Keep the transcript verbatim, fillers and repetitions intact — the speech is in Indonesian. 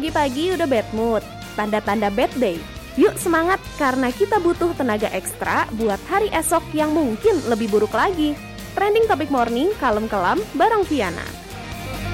pagi-pagi udah bad mood, tanda-tanda bad day. Yuk semangat karena kita butuh tenaga ekstra buat hari esok yang mungkin lebih buruk lagi. Trending Topic Morning, kalem kelam bareng Viana.